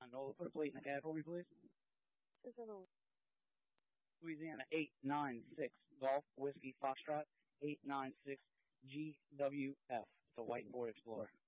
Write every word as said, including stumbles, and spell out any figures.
Nola, put a plate in the cab for me, please. Is it a Louisiana eight nine six Golf Whiskey Foxtrot eight nine six G W F. It's a white Ford Explorer.